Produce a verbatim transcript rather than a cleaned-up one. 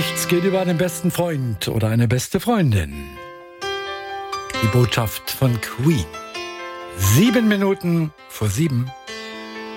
Nichts geht über einen besten Freund oder eine beste Freundin. Die Botschaft von Queen. Sieben Minuten vor sieben.